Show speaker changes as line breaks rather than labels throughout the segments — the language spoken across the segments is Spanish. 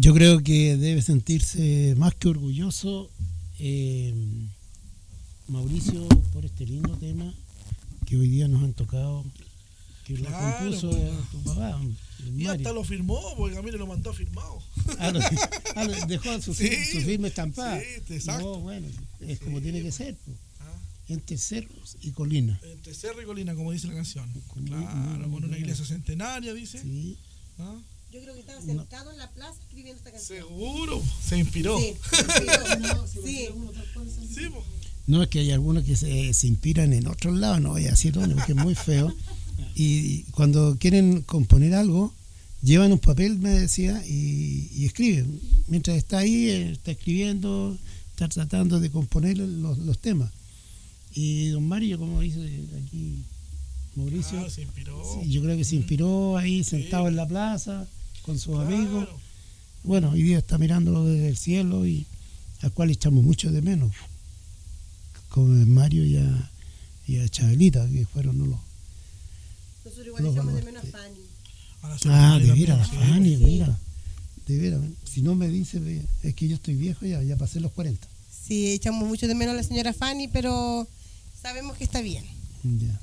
Yo creo que debe sentirse más que orgulloso Mauricio por este lindo tema que hoy día nos han tocado, que lo compuso tu papá.
Y hasta lo firmó, porque a mí lo mandó firmado.
Dejó su firma estampada.
Sí, exacto.
No, bueno, es como tiene que ser. Entre cerros y colinas.
Entre cerro y colina, como dice la canción. Claro, con una iglesia centenaria, dice.
Sí.
Yo creo que estaba sentado en la plaza escribiendo esta canción.
Seguro, se inspiró.
Sí, se inspiró.
Sí.
No, es que hay algunos que se inspiran en otros lados, no voy a decir dónde, porque es muy feo. Y cuando quieren componer algo, llevan un papel, me decía, y escriben. Mientras está ahí, está escribiendo, está tratando de componer los temas. Y don Mario, como dice aquí Mauricio,
se inspiró.
Sí, yo creo que se inspiró ahí sentado en la plaza con sus amigos. Bueno, hoy día está mirándolo desde el cielo y al cual echamos mucho de menos, como a Mario y a Chabelita, que fueron los.
Nosotros igual echamos de menos a Fanny.
De veras, la Fanny, mira. De veras, si no me dice, es que yo estoy viejo ya pasé los 40.
Sí, echamos mucho de menos a la señora Fanny, pero sabemos que está bien.
Ya.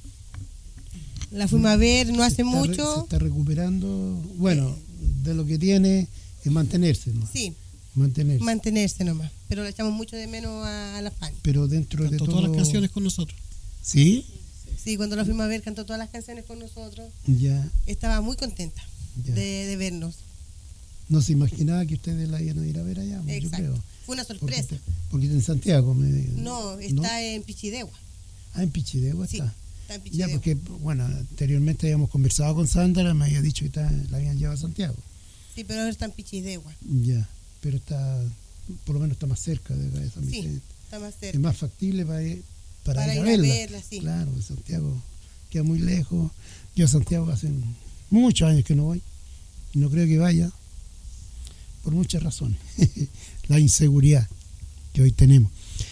La fuimos a ver no hace mucho.
Se está recuperando, bueno, de lo que tiene es mantenerse, ¿no?
Sí.
Mantenerse
nomás. Pero le echamos mucho de menos a la Fanny.
Pero dentro de todo.
Todas las canciones con nosotros.
¿Sí?
Sí, cuando la fuimos a ver cantó todas las canciones con nosotros.
Ya.
Estaba muy contenta de vernos.
No se imaginaba que ustedes la iban a ir a ver allá, yo creo.
Fue una sorpresa.
Porque está en Santiago.
No, está en Pichidegua.
En Pichidegua
sí, está en Pichidegua.
Ya, porque, bueno, anteriormente habíamos conversado con Sandra, me había dicho que la habían llevado a Santiago.
Sí, pero ahora está en Pichidegua.
Ya, pero por lo menos está más cerca de San Vicente.
Sí, está más cerca.
Es más factible para ir a verla. Sí. Claro, Santiago queda muy lejos. Yo a Santiago hace muchos años que no voy. No creo que vaya, por muchas razones. La inseguridad que hoy tenemos.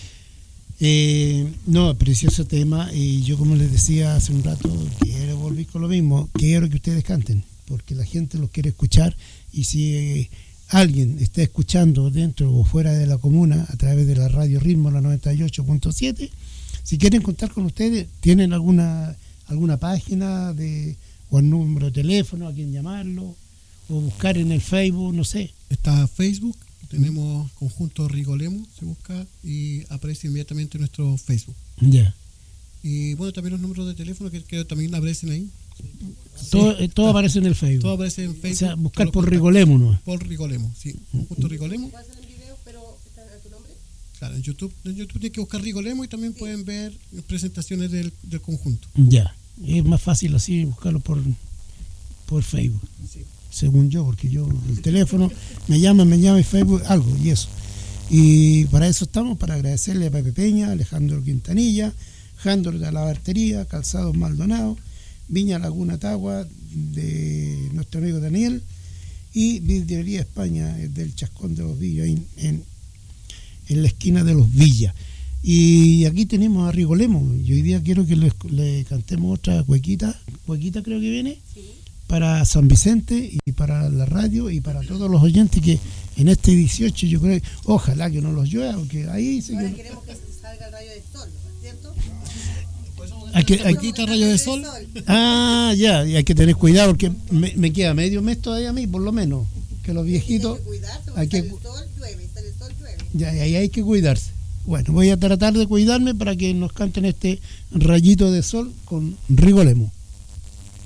Precioso tema. Y yo, como les decía hace un rato, quiero volver con lo mismo. Quiero que ustedes canten, porque la gente los quiere escuchar. Y si alguien está escuchando dentro o fuera de la comuna a través de la radio Ritmo, la 98.7, si quieren contar con ustedes, tienen alguna página o el número de teléfono a quien llamarlo, o buscar en el Facebook, no sé.
Está Facebook, tenemos Conjunto Rigolemo, se busca y aparece inmediatamente nuestro Facebook.
Ya.
Y bueno, también los números de teléfono que también aparecen ahí.
Todo aparece en el Facebook.
Todo aparece en Facebook.
O sea, buscar por Rigolemo, ¿no?
Por Rigolemo, sí. Conjunto Rigolemo.
¿Puede hacer en video, pero está a tu nombre?
Claro, en YouTube tienen que buscar Rigolemo y también pueden ver presentaciones del conjunto.
Ya. Es más fácil así buscarlo por Facebook.
Sí.
Según yo, porque yo el teléfono me llama en Facebook, algo y eso. Y para eso estamos, para agradecerle a Pepe Peña, Alejandro Quintanilla, Jándor de la Bartería, Calzados Maldonado, Viña Laguna Tagua de nuestro amigo Daniel y Vidriería España del Chascón de los Villas en la esquina de los Villas. Y aquí tenemos a Rigolemo y hoy día quiero que le cantemos otra cuequita creo que viene.
Sí.
Para San Vicente y para la radio y para todos los oyentes que en este 18 yo creo que ojalá que no los llueva, porque ahí
ahora queremos que se salga el rayo de sol, ¿cierto?
Aquí está rayo de sol.
Ya, y hay que tener cuidado porque me queda medio mes todavía a mí, por lo menos, que los viejitos
hay que cuidarse, sale el sol, llueve.
Ya, y ahí hay que cuidarse. Bueno, voy a tratar de cuidarme para que nos canten este rayito de sol con Rigolemo.